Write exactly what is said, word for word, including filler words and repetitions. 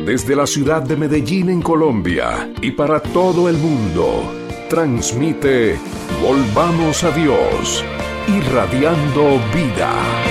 Desde la ciudad de Medellín en Colombia y para todo el mundo, transmite Volvamos a Dios, irradiando vida.